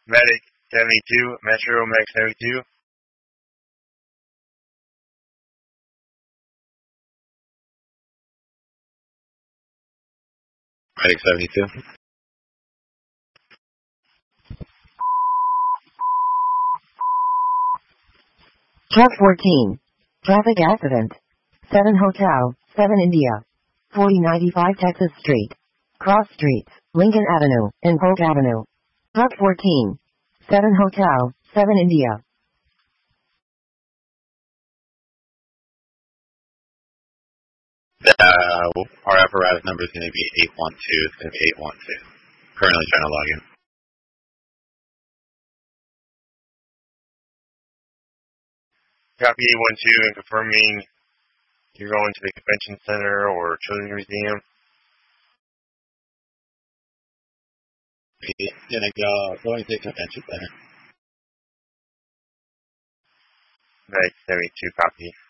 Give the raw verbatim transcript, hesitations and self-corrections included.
Medic seventy-two, Metro Medic seventy-two. Medic seventy-two. Truck fourteen. Traffic accident. seven Hotel, seven India. forty ninety-five Texas Street. Cross Streets, Lincoln Avenue, and Polk Avenue. Truck fourteen. seven Hotel, seven India. Uh, our apparatus number is going to be eight one two. It's going to be eight one two. Currently trying to log in. Copy eight one two and confirming you're going to the convention center or children's museum. We're going to go going to the convention center. Medic seventy-two, copy.